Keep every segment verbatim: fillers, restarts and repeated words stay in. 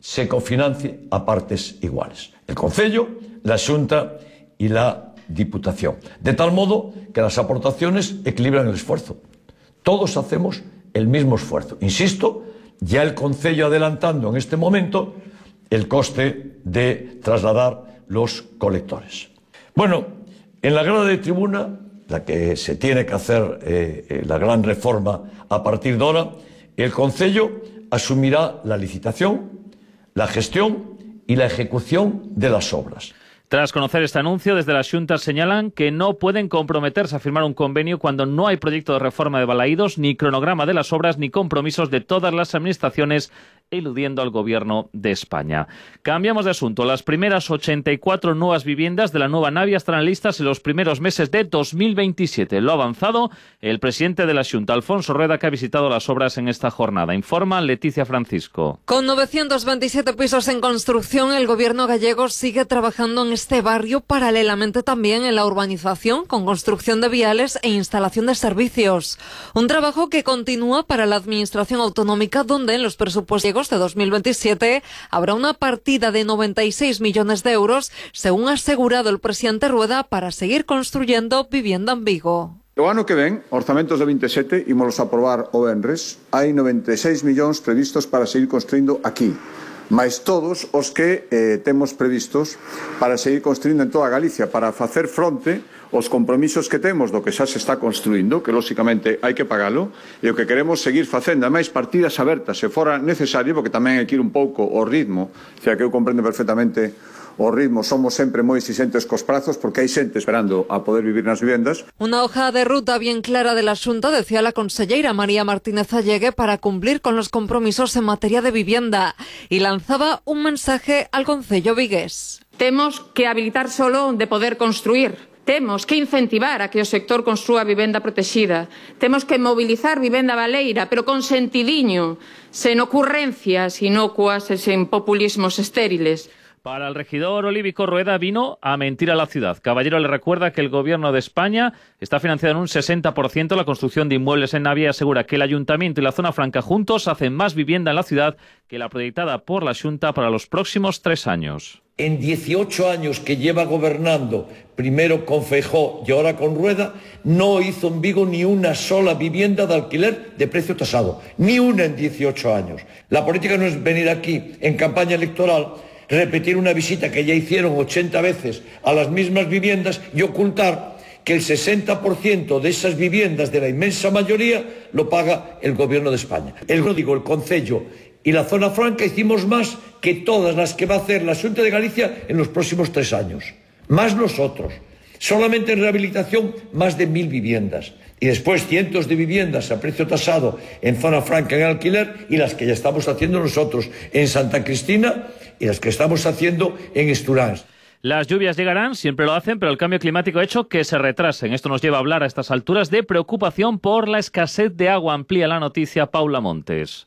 se cofinancie a partes iguales. El Concello, la Xunta y la Diputación. De tal modo que las aportaciones equilibran el esfuerzo. Todos hacemos el mismo esfuerzo. Insisto, ya el Concello adelantando en este momento el coste de trasladar los colectores. Bueno, en la grada de tribuna, la que se tiene que hacer eh, eh, la gran reforma a partir de ahora, el Concello asumirá la licitación, la gestión y la ejecución de las obras. Tras conocer este anuncio, desde las Xuntas señalan que no pueden comprometerse a firmar un convenio cuando no hay proyecto de reforma de Balaídos, ni cronograma de las obras, ni compromisos de todas las administraciones, eludiendo al Gobierno de España. Cambiamos de asunto. Las primeras ochenta y cuatro nuevas viviendas de la nueva Navia estarán listas en los primeros meses de dos mil veintisiete. Lo ha avanzado el presidente de la Xunta, Alfonso Rueda, que ha visitado las obras en esta jornada. Informa Leticia Francisco. Con novecientos veintisiete pisos en construcción, el Gobierno gallego sigue trabajando en este barrio, paralelamente también en la urbanización, con construcción de viales e instalación de servicios. Un trabajo que continúa para la Administración Autonómica, donde en los presupuestos de dos mil veintisiete habrá una partida de noventa y seis millones de euros, según ha asegurado el presidente Rueda, para seguir construyendo vivienda en Vigo. O ano que ven, orzamentos de veintisiete, ímolos aprobar o venres, hai noventa e seis millóns previstos para seguir construindo aquí, máis todos os que eh, temos previstos para seguir construindo en toda Galicia, para facer fronte os compromisos que temos do que xa se está construindo, que lóxicamente hai que pagalo, e o que queremos seguir facendo, máis partidas abertas, se fora necesario, porque tamén hai que ir un pouco ao ritmo, xa que eu comprendo perfectamente o ritmo, somos sempre moi exigentes cos prazos porque hai xente esperando a poder vivir nas vivendas. Una hoja de ruta bien clara de la Xunta, decía la conselleira María Martínez Allegue, para cumplir con los compromisos en materia de vivienda, y lanzaba un mensaje al Concello vigués. Temos que habilitar solo de poder construir. Temos que incentivar a que o sector construa vivenda protexida. Temos que mobilizar vivenda baleira, pero con sentidiño, sen ocurrencias inocuas e sen populismos estériles. Para el regidor Olívico, Rueda vino a mentir a la ciudad. Caballero le recuerda que el Gobierno de España está financiando en un sesenta por ciento la construcción de inmuebles en Navia y asegura que el Ayuntamiento y la Zona Franca juntos hacen más vivienda en la ciudad que la proyectada por la Xunta para los próximos tres años. En dieciocho años que lleva gobernando, primero con Feijóo y ahora con Rueda, no hizo en Vigo ni una sola vivienda de alquiler de precio tasado. Ni una en dieciocho años. La política no es venir aquí en campaña electoral, repetir una visita que ya hicieron ochenta veces a las mismas viviendas y ocultar que el sesenta por ciento de esas viviendas, de la inmensa mayoría, lo paga el Gobierno de España. El, digo, el Concello y la Zona Franca hicimos más que todas las que va a hacer la Xunta de Galicia en los próximos tres años. Más nosotros. Solamente en rehabilitación, más de mil viviendas. Y después cientos de viviendas a precio tasado en Zona Franca en alquiler, y las que ya estamos haciendo nosotros en Santa Cristina y las que estamos haciendo en Esturans. Las lluvias llegarán, siempre lo hacen, pero el cambio climático ha hecho que se retrasen. Esto nos lleva a hablar a estas alturas de preocupación por la escasez de agua. Amplía la noticia Paula Montes.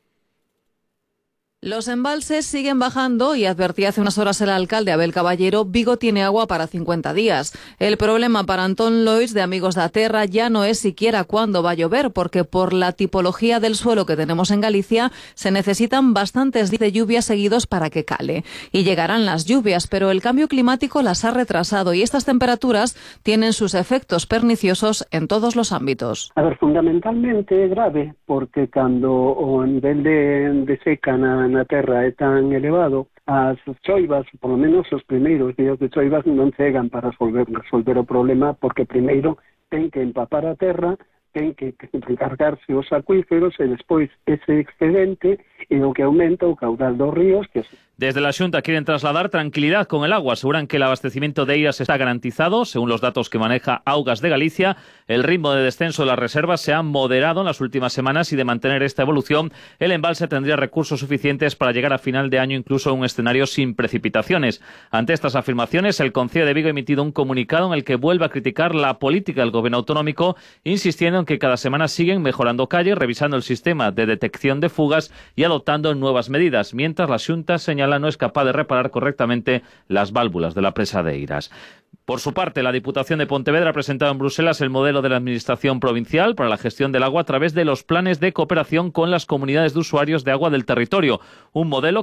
Los embalses siguen bajando y advertía hace unas horas el alcalde Abel Caballero, Vigo tiene agua para cincuenta días. El problema para Antón Lois de Amigos da Terra ya no es siquiera cuándo va a llover, porque por la tipología del suelo que tenemos en Galicia se necesitan bastantes días de lluvias seguidos para que cale. Y llegarán las lluvias, pero el cambio climático las ha retrasado y estas temperaturas tienen sus efectos perniciosos en todos los ámbitos. A ver, fundamentalmente é grave, porque cando o nivel de, de seca na na terra é tan elevado, as choivas, por lo menos os primeiros días de choivas, non chegan para resolver, resolver o problema, porque primeiro ten que empapar a terra, ten que recargarse os acuíferos e despois ese excedente é o que aumenta o caudal dos ríos. Que... Desde la Xunta quieren trasladar tranquilidad con el agua. Aseguran que el abastecimiento de Eiras está garantizado. Según los datos que maneja Augas de Galicia, el ritmo de descenso de las reservas se ha moderado en las últimas semanas y de mantener esta evolución, el embalse tendría recursos suficientes para llegar a final de año incluso a un escenario sin precipitaciones. Ante estas afirmaciones, el Concello de Vigo ha emitido un comunicado en el que vuelve a criticar la política del Gobierno autonómico, insistiendo en que cada semana siguen mejorando calles, revisando el sistema de detección de fugas y adoptando nuevas medidas, mientras la Xunta señala no es capaz de reparar correctamente las válvulas de la presa de Eiras. Por su parte, la Diputación de Pontevedra ha presentado en Bruselas el modelo de la Administración provincial para la gestión del agua a través de los planes de cooperación con las comunidades de usuarios de agua del territorio. Un modelo